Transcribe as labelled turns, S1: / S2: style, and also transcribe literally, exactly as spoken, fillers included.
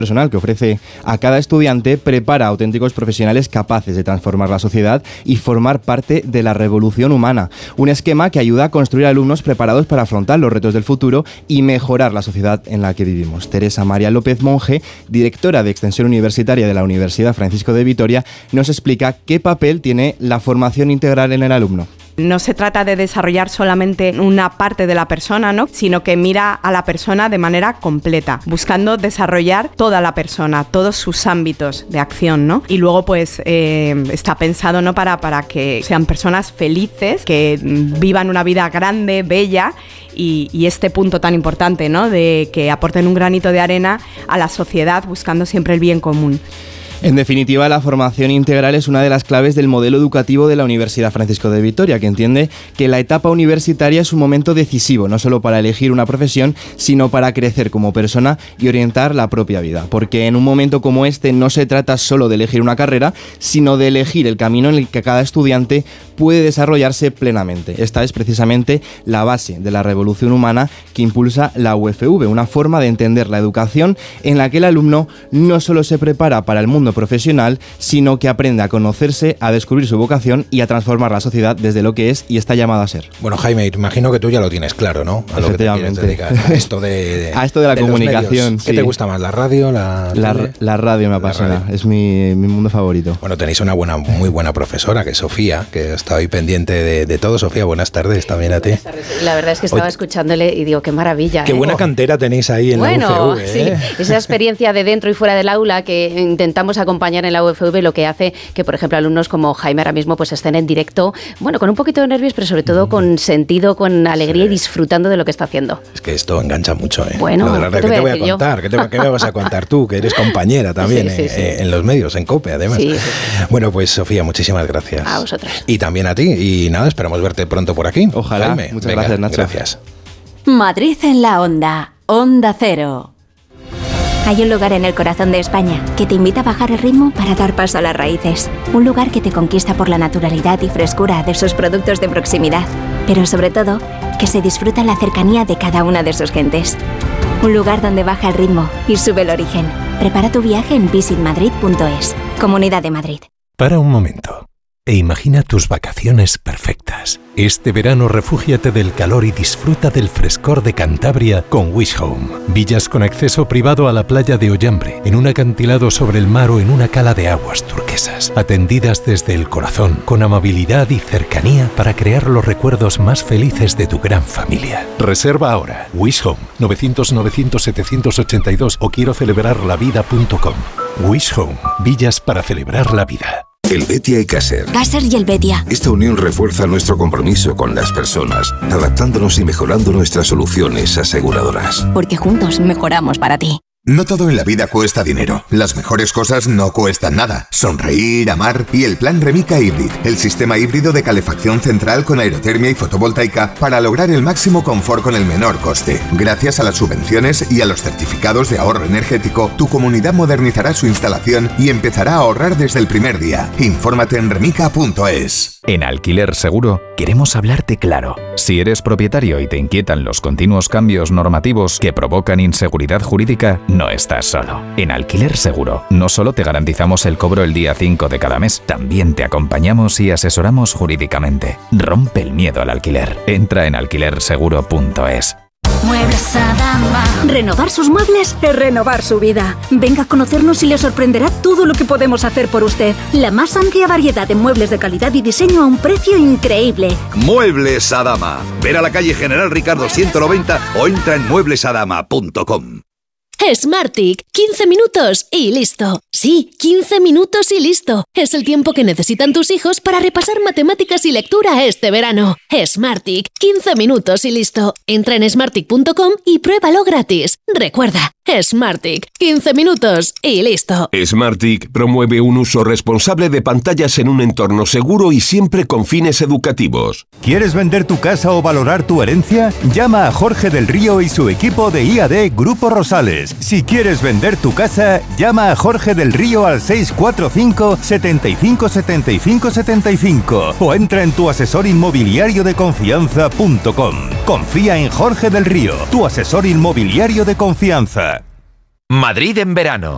S1: personal que ofrece a cada estudiante prepara a auténticos profesionales capaces de transformar la sociedad y formar parte de la revolución humana. Un esquema que ayuda a construir alumnos preparados para afrontar los retos del futuro y mejorar la sociedad en la que vivimos. Teresa María López Monge, directora de Extensión Universitaria de la Universidad Francisco de Vitoria, nos explica qué papel tiene la formación integral en el alumno.
S2: No se trata de desarrollar solamente una parte de la persona, ¿no?, sino que mira a la persona de manera completa, buscando desarrollar toda la persona, todos sus ámbitos de acción, ¿no? Y luego, pues, eh, está pensado, ¿no?, para, para que sean personas felices, que vivan una vida grande, bella, y, y este punto tan importante, ¿no?, de que aporten un granito de arena a la sociedad, buscando siempre el bien común.
S1: En definitiva, la formación integral es una de las claves del modelo educativo de la Universidad Francisco de Vitoria, que entiende que la etapa universitaria es un momento decisivo, no solo para elegir una profesión, sino para crecer como persona y orientar la propia vida. Porque en un momento como este no se trata solo de elegir una carrera, sino de elegir el camino en el que cada estudiante puede desarrollarse plenamente. Esta es precisamente la base de la revolución humana que impulsa la U F V, una forma de entender la educación en la que el alumno no solo se prepara para el mundo profesional, sino que aprende a conocerse, a descubrir su vocación y a transformar la sociedad desde lo que es y está llamado a ser.
S3: Bueno, Jaime, imagino que tú ya lo tienes claro, ¿no? A lo que te quieres dedicar, a esto de, de
S1: a esto de la
S3: de
S1: comunicación.
S3: ¿Qué
S1: sí.
S3: te gusta más, la radio, la
S1: la, la radio me apasiona, radio. Es mi, mi mundo favorito.
S3: Bueno, tenéis una buena, muy buena profesora, que es Sofía, que está hoy pendiente de, de todo. Sofía, buenas tardes también a ti.
S4: Buenas tardes. La verdad es que estaba Hoy, escuchándole y digo, qué maravilla.
S3: Qué
S4: ¿eh?
S3: buena cantera tenéis ahí en
S4: bueno,
S3: la U F V. ¿eh?
S4: Sí, esa experiencia de dentro y fuera del aula que intentamos acompañar en la U F V, lo que hace que, por ejemplo, alumnos como Jaime ahora mismo pues estén en directo, bueno, con un poquito de nervios, pero sobre todo con sentido, con alegría sí. y disfrutando de lo que está haciendo.
S3: Es que esto engancha mucho, ¿eh?
S4: Bueno,
S3: lo de la red, ¿qué te voy a, voy a contar? ¿Qué, te, ¿Qué me vas a contar tú? Que eres compañera también sí, sí, sí. Eh, en los medios, en COPE, además. Sí, sí, sí. Bueno, pues Sofía, muchísimas gracias.
S4: A vosotros.
S3: Y también a ti. Y nada, esperamos verte pronto por aquí.
S1: Ojalá.
S3: Jaime,
S1: Muchas
S3: venga,
S1: gracias, Nacho.
S3: Gracias.
S5: Madrid en la onda. Onda Cero.
S6: Hay un lugar en el corazón de España que te invita a bajar el ritmo para dar paso a las raíces. Un lugar que te conquista por la naturalidad y frescura de sus productos de proximidad. Pero sobre todo, que se disfruta la cercanía de cada una de sus gentes. Un lugar donde baja el ritmo y sube el origen. Prepara tu viaje en visit madrid punto es. Comunidad de Madrid.
S7: Para un momento e imagina tus vacaciones perfectas. Este verano refúgiate del calor y disfruta del frescor de Cantabria con Wish Home. Villas con acceso privado a la playa de Ollambre, en un acantilado sobre el mar o en una cala de aguas turquesas. Atendidas desde el corazón, con amabilidad y cercanía para crear los recuerdos más felices de tu gran familia. Reserva ahora. Wish Home, novecientos novecientos setecientos ochenta y dos o quiero celebrar la vida punto com. Wish Home, villas para celebrar la vida.
S8: Helvetia y Caser.
S6: Caser y Helvetia.
S8: Esta unión refuerza nuestro compromiso con las personas, adaptándonos y mejorando nuestras soluciones aseguradoras.
S6: Porque juntos mejoramos para ti.
S9: No todo en la vida cuesta dinero. Las mejores cosas no cuestan nada. Sonreír, amar y el plan Remica Hybrid, el sistema híbrido de calefacción central con aerotermia y fotovoltaica para lograr el máximo confort con el menor coste. Gracias a las subvenciones y a los certificados de ahorro energético, tu comunidad modernizará su instalación y empezará a ahorrar desde el primer día. Infórmate en remica punto es.
S10: En Alquiler Seguro queremos hablarte claro. Si eres propietario y te inquietan los continuos cambios normativos que provocan inseguridad jurídica, no estás solo. En Alquiler Seguro no solo te garantizamos el cobro el día cinco de cada mes, también te acompañamos y asesoramos jurídicamente. Rompe el miedo al alquiler. Entra en alquiler seguro punto es.
S11: Muebles Adama.
S12: Renovar sus muebles es renovar su vida. Venga a conocernos y le sorprenderá todo lo que podemos hacer por usted. La más amplia variedad de muebles de calidad y diseño a un precio increíble.
S13: Muebles Adama. Ver a la calle General Ricardo ciento noventa o entra en muebles adama punto com.
S14: Smartick, quince minutos y listo. Sí, quince minutos y listo. Es el tiempo que necesitan tus hijos para repasar matemáticas y lectura este verano. Smartick, quince minutos y listo. Entra en smartick punto com y pruébalo gratis. Recuerda, Smartick, quince minutos y listo.
S15: Smartick promueve un uso responsable de pantallas en un entorno seguro y siempre con fines educativos.
S16: ¿Quieres vender tu casa o valorar tu herencia? Llama a Jorge del Río y su equipo de I A D Grupo Rosales. Si quieres vender tu casa, llama a Jorge del Río al seis cuatro cinco, setenta y cinco, setenta y cinco, setenta y cinco o entra en tu asesor inmobiliario de confianza punto com. Confía en Jorge del Río, tu asesor inmobiliario de confianza.
S17: Madrid en verano.